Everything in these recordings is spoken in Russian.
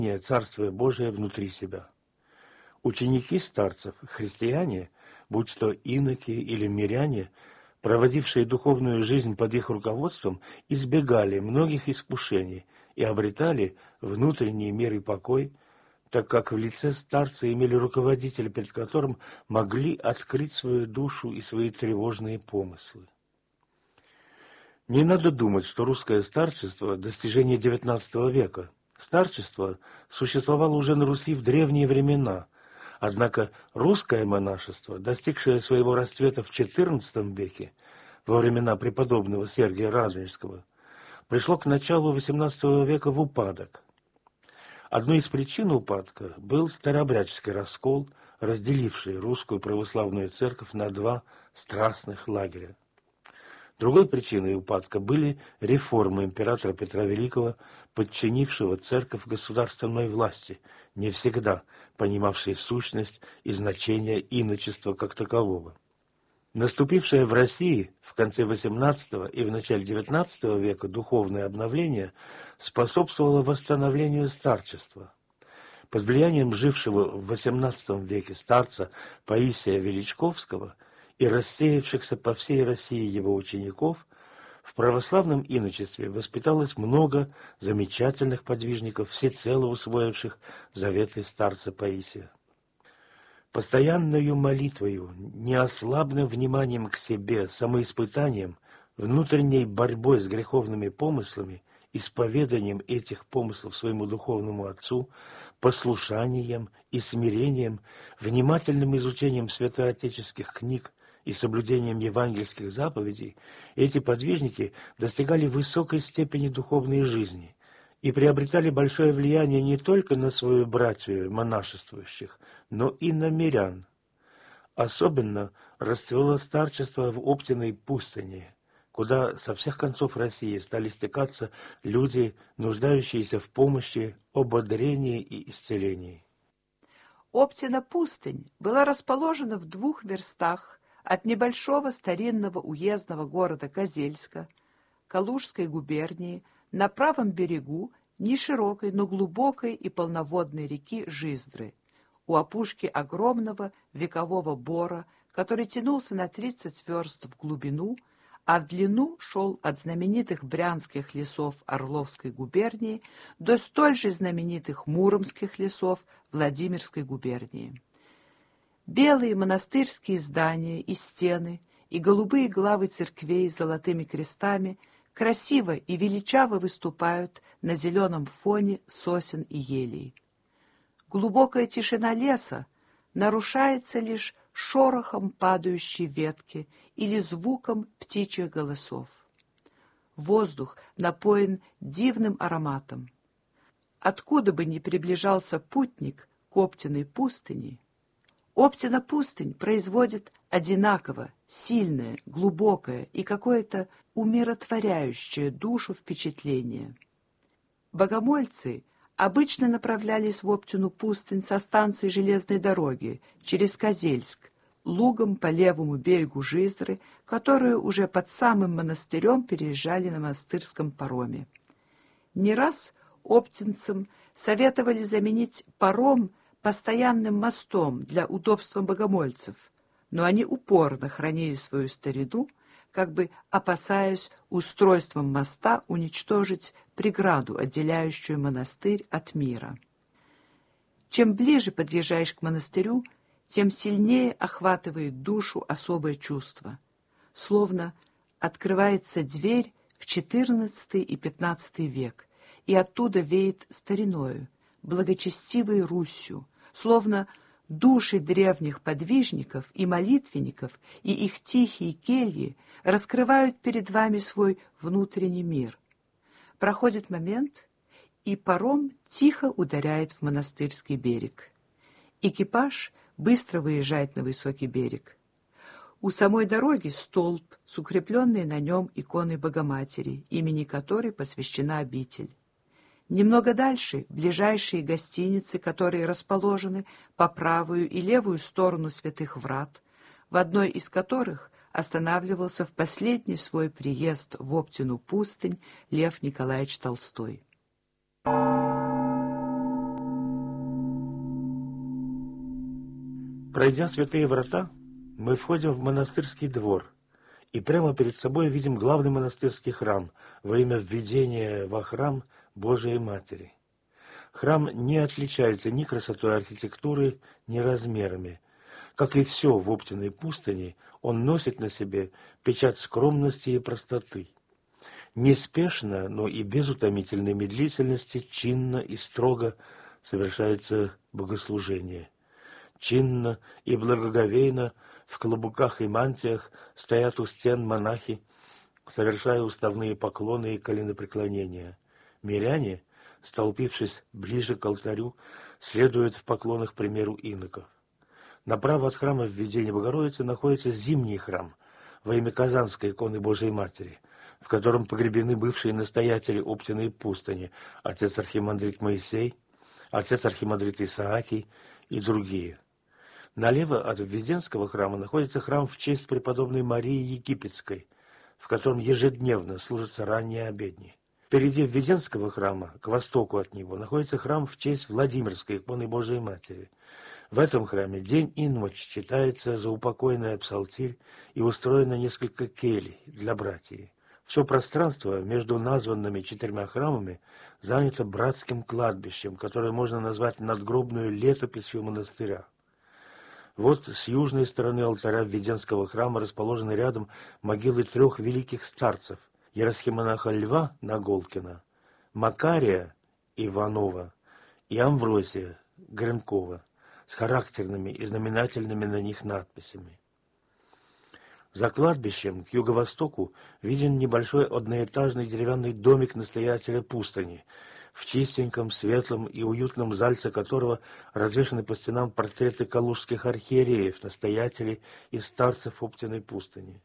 Царствие Божие внутри себя. Ученики старцев, христиане, будь то иноки или миряне, проводившие духовную жизнь под их руководством, избегали многих искушений и обретали внутренний мир и покой, так как в лице старца имели руководителя, перед которым могли открыть свою душу и свои тревожные помыслы. Не надо думать, что русское старчество – достижение XIX века. Старчество существовало уже на Руси в древние времена, однако русское монашество, достигшее своего расцвета в XIV веке, во времена преподобного Сергия Радонежского, пришло к началу XVIII века в упадок. Одной из причин упадка был старообрядческий раскол, разделивший русскую православную церковь на два страстных лагеря. Другой причиной упадка были реформы императора Петра Великого, подчинившего церковь государственной власти, не всегда понимавшей сущность и значение иночества как такового. Наступившее в России в конце XVIII и в начале XIX века духовное обновление способствовало восстановлению старчества. Под влиянием жившего в XVIII веке старца Паисия Величковского и рассеявшихся по всей России его учеников, в православном иночестве воспиталось много замечательных подвижников, всецело усвоивших заветы старца Паисия. Постоянною молитвою, неослабным вниманием к себе, самоиспытанием, внутренней борьбой с греховными помыслами, исповеданием этих помыслов своему духовному отцу, послушанием и смирением, внимательным изучением святоотеческих книг и соблюдением евангельских заповедей, эти подвижники достигали высокой степени духовной жизни и приобретали большое влияние не только на свою братью монашествующих, но и на мирян. Особенно расцвело старчество в Оптиной пустыне, куда со всех концов России стали стекаться люди, нуждающиеся в помощи, ободрении и исцелении. Оптина пустынь была расположена в 2 верстах от небольшого старинного уездного города Козельска, Калужской губернии, на правом берегу неширокой, но глубокой и полноводной реки Жиздры, у опушки огромного векового бора, который тянулся на 30 верст в глубину, а в длину шел от знаменитых брянских лесов Орловской губернии до столь же знаменитых муромских лесов Владимирской губернии. Белые монастырские здания и стены и голубые главы церквей с золотыми крестами красиво и величаво выступают на зеленом фоне сосен и елей. Глубокая тишина леса нарушается лишь шорохом падающей ветки или звуком птичьих голосов. Воздух напоен дивным ароматом. Откуда бы ни приближался путник к Оптиной пустыне, Оптина пустынь производит одинаково сильное, глубокое и какое-то умиротворяющее душу впечатление. Богомольцы обычно направлялись в Оптину пустынь со станции железной дороги через Козельск, лугом по левому берегу Жиздры, которую уже под самым монастырем переезжали на монастырском пароме. Не раз оптинцам советовали заменить паром постоянным мостом для удобства богомольцев, но они упорно хранили свою старину, как бы опасаясь устройством моста уничтожить преграду, отделяющую монастырь от мира. Чем ближе подъезжаешь к монастырю, тем сильнее охватывает душу особое чувство, словно открывается дверь в XIV и XV век, и оттуда веет стариною, благочестивой Русью, словно души древних подвижников и молитвенников и их тихие кельи раскрывают перед вами свой внутренний мир. Проходит момент, и паром тихо ударяет в монастырский берег. Экипаж быстро выезжает на высокий берег. У самой дороги столб с укрепленной на нем иконой Богоматери, имени которой посвящена обитель. Немного дальше ближайшие гостиницы, которые расположены по правую и левую сторону святых врат, в одной из которых останавливался в последний свой приезд в Оптину пустынь Лев Николаевич Толстой. Пройдя святые врата, мы входим в монастырский двор и прямо перед собой видим главный монастырский храм во имя введения во храм Божией Матери. Храм не отличается ни красотой архитектуры, ни размерами. Как и все в Оптиной пустыне, он носит на себе печать скромности и простоты. Неспешно, но и без утомительной медлительности, чинно и строго совершается богослужение. Чинно и благоговейно в клобуках и мантиях стоят у стен монахи, совершая уставные поклоны и коленопреклонения. Миряне, столпившись ближе к алтарю, следуют в поклонах примеру иноков. Направо от храма Введения Богородицы находится зимний храм во имя Казанской иконы Божией Матери, в котором погребены бывшие настоятели Оптиной пустыни, отец архимандрит Моисей, отец архимандрит Исаакий и другие. Налево от Введенского храма находится храм в честь преподобной Марии Египетской, в котором ежедневно служатся ранние обедни. Впереди Введенского храма, к востоку от него, находится храм в честь Владимирской иконы Божией Матери. В этом храме день и ночь читается заупокойная псалтирь и устроено несколько келий для братьев. Все пространство между названными 4 храмами занято братским кладбищем, которое можно назвать надгробную летописью монастыря. Вот с южной стороны алтаря Введенского храма расположены рядом могилы 3 великих старцев: Еросхимонаха Льва Наголкина, Макария Иванова и Амвросия Гренкова с характерными и знаменательными на них надписями. За кладбищем к юго-востоку виден небольшой одноэтажный деревянный домик настоятеля пустыни, в чистеньком, светлом и уютном зальце которого развешаны по стенам портреты калужских архиереев, настоятелей и старцев Оптиной пустыни.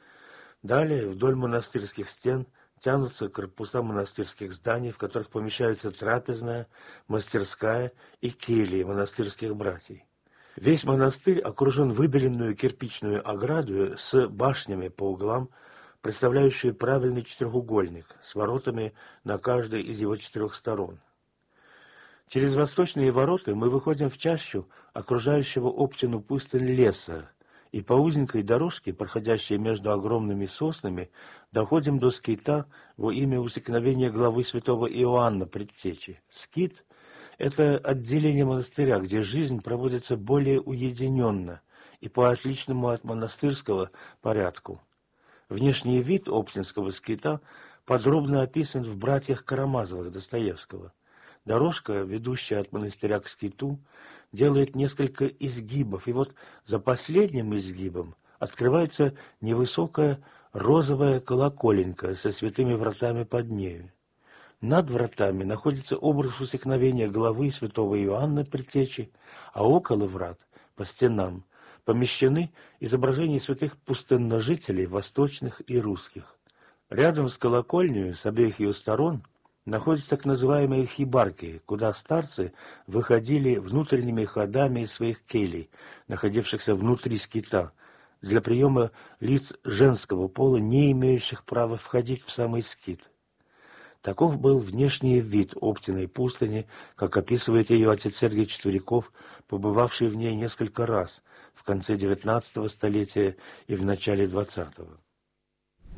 Далее вдоль монастырских стен тянутся корпуса монастырских зданий, в которых помещаются трапезная, мастерская и кельи монастырских братьев. Весь монастырь окружен выбеленную кирпичную оградою с башнями по углам, представляющие правильный четырехугольник с воротами на каждой из его 4 сторон. Через восточные ворота мы выходим в чащу окружающего Оптину пустынь леса, и по узенькой дорожке, проходящей между огромными соснами, доходим до скита во имя усекновения главы святого Иоанна Предтечи. Скит — это отделение монастыря, где жизнь проводится более уединенно и по отличному от монастырского порядку. Внешний вид Оптинского скита подробно описан в «Братьях Карамазовых» Достоевского. Дорожка, ведущая от монастыря к скиту, делает несколько изгибов, и вот за последним изгибом открывается невысокая розовая колоколенька со святыми вратами под нею. Над вратами находится образ усекновения главы святого Иоанна Предтечи, а около врат, по стенам, помещены изображения святых пустынножителей, восточных и русских. Рядом с колокольней, с обеих ее сторон, находятся так называемые хибарки, куда старцы выходили внутренними ходами из своих келей, находившихся внутри скита, для приема лиц женского пола, не имеющих права входить в самый скит. Таков был внешний вид Оптиной пустыни, как описывает ее отец Сергий Четверяков, побывавший в ней несколько раз в конце XIX столетия и в начале XX.